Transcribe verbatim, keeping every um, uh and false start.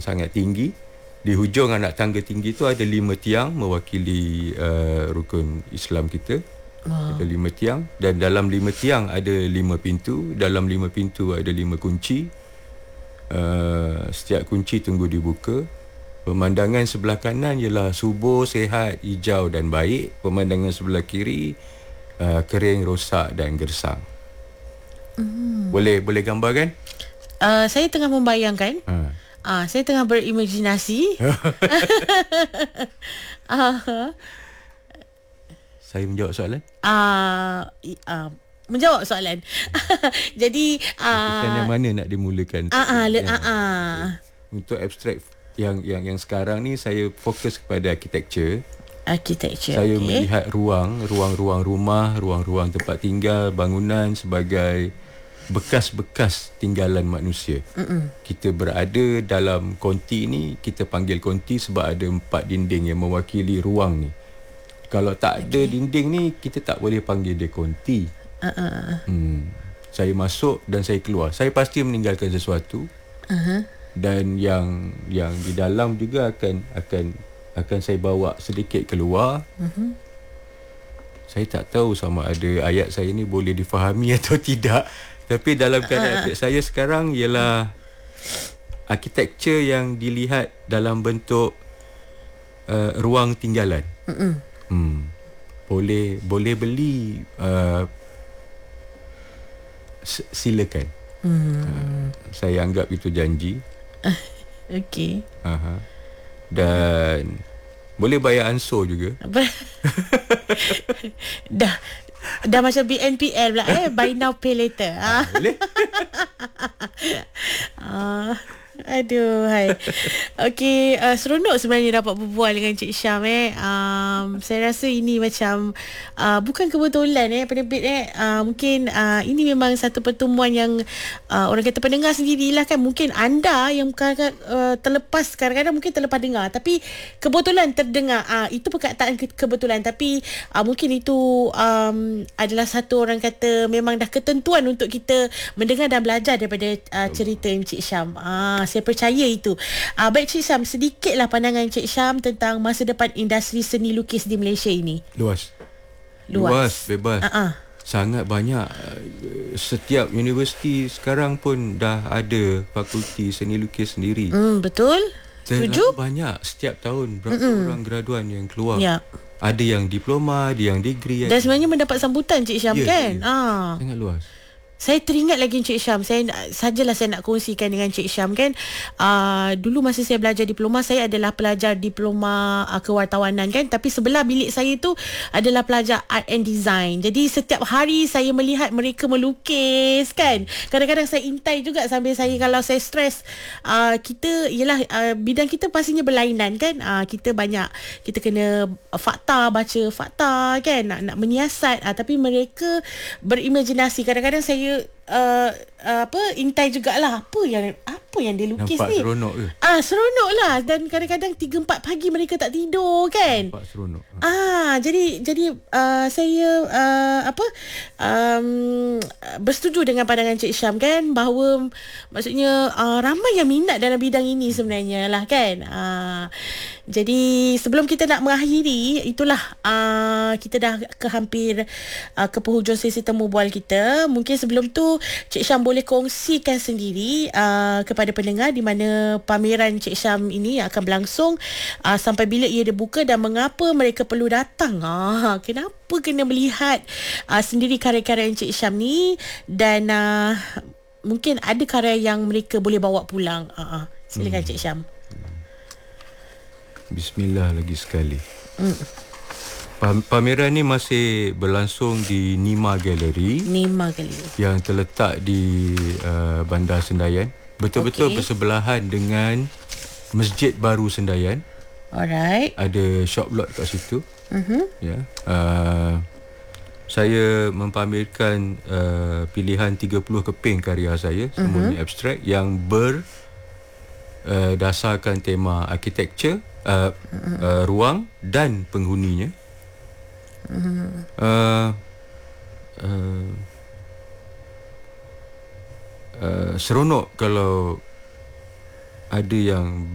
sangat tinggi. Di hujung anak tangga tinggi tu ada lima tiang mewakili uh, rukun Islam kita. Wow. Ada lima tiang, dan dalam lima tiang ada lima pintu. Dalam lima pintu ada lima kunci. Uh, setiap kunci tunggu dibuka. Pemandangan sebelah kanan ialah subur, sehat, hijau dan baik. Pemandangan sebelah kiri uh, kering, rosak dan gersang. Mm. Boleh boleh gambar kan? Uh, saya tengah membayangkan. Ha. Uh, saya tengah berimajinasi. uh, Saya menjawab soalan? Uh, uh, menjawab soalan. Jadi uh, yang mana nak dimulakan? Uh, uh, yang, uh, uh. Untuk abstrak yang yang yang sekarang ni saya fokus kepada architecture. Architecture. Saya okay. melihat ruang, ruang-ruang rumah, ruang-ruang tempat tinggal, bangunan sebagai bekas-bekas tinggalan manusia. Mm-mm. Kita berada dalam konti ni, kita panggil konti sebab ada empat dinding yang mewakili ruang ni. Kalau tak okay. ada dinding ni, kita tak boleh panggil dia konti. Uh-uh. Hmm. Saya masuk dan saya keluar. Saya pasti meninggalkan sesuatu. Uh-huh. Dan yang yang di dalam juga akan akan akan saya bawa sedikit keluar. Uh-huh. Saya tak tahu sama ada ayat saya ni boleh difahami atau tidak. Tapi dalam keadaan uh-huh. saya sekarang ialah architecture yang dilihat dalam bentuk uh, ruang tinggalan. Uh-uh. Hmm. Boleh boleh beli, uh, silakan. Hmm. Uh, saya anggap itu janji. Okey. Aha. Dan boleh bayar ansur juga. Dah dah macam B N P L pula eh, buy now pay later. Ah, boleh. Ah. Aduh, hai. Okey, uh, seronok sebenarnya dapat berbual dengan Cik Syam eh. Um, saya rasa ini macam uh, bukan kebetulan eh, penerbit eh. Uh, mungkin uh, ini memang satu pertemuan yang uh, orang kata pendengar sendirilah kan. Mungkin anda yang kadang-kadang uh, terlepas, kadang-kadang mungkin terlepas dengar, tapi kebetulan terdengar. Uh, itu perkataan ke- kebetulan, tapi uh, mungkin itu um, adalah satu orang kata memang dah ketentuan untuk kita mendengar dan belajar daripada uh, cerita Cik Syam. Ah, saya percaya itu. Uh, baik Cik Syam, sedikitlah pandangan Cik Syam tentang masa depan industri seni lukis di Malaysia ini. Luas. Luas, Luas bebas. Uh-uh. Sangat banyak. Setiap universiti sekarang pun dah ada fakulti seni lukis sendiri. Mm, betul. Setuju? Banyak. Setiap tahun berapa Mm-mm. orang graduan yang keluar. Ya. Ada yang diploma, ada yang degree. Dan sebenarnya mendapat sambutan Cik Syam, ya, kan? Ya. Ah. Sangat luas. Saya teringat lagi Cik Syam, saya sajalah saya nak kongsikan dengan Cik Syam kan. Uh, dulu masa saya belajar diploma, saya adalah pelajar diploma uh, kewartawanan kan, tapi sebelah bilik saya tu adalah pelajar art and design. Jadi setiap hari saya melihat mereka melukis kan. Kadang-kadang saya intai juga sambil saya, kalau saya stres, uh, kita ialah uh, bidang kita pastinya berlainan kan. Uh, kita banyak, kita kena fakta, baca fakta kan, nak, nak menyiasat, uh, tapi mereka berimajinasi. Kadang-kadang saya Uh, uh, apa intai jugalah apa yang apa yang dia lukis. Nampak ni. Nampak seronok ke? Ah, seronok lah. Dan kadang-kadang tiga empat pagi mereka tak tidur kan. Nampak seronok. Ah, jadi jadi uh, saya uh, apa um, bersetuju dengan pandangan Cik Syam kan, bahawa maksudnya uh, ramai yang minat dalam bidang ini sebenarnya lah kan. Uh, jadi sebelum kita nak mengakhiri, itulah uh, kita dah ke hampir uh, ke penghujung sesi temu bual kita. Mungkin sebelum tu Cik Syam boleh kongsikan sendiri uh, kepada pendengar di mana pameran Cik Syam ini akan berlangsung, uh, sampai bila ia dibuka dan mengapa mereka perlu datang. Ah, kenapa kena melihat uh, sendiri karya-karya Cik Syam ni, dan uh, mungkin ada karya yang mereka boleh bawa pulang. Uh, uh. Silakan hmm. Cik Syam. Bismillah lagi sekali. Hmm. Pameran ni masih berlangsung di Nima Gallery. Nima Gallery yang terletak di uh, Bandar Sendayan. Betul-betul okay. bersebelahan dengan Masjid Baru Sendayan. Alright. Ada shop lot kat situ. Uh-huh. Ya. Uh, saya mempamerkan uh, pilihan tiga puluh keping karya saya, semuanya uh-huh. abstrak yang berdasarkan uh, tema architecture, uh, uh-huh. uh, ruang dan penghuninya. Uh-huh. Uh, uh, uh, seronok kalau ada yang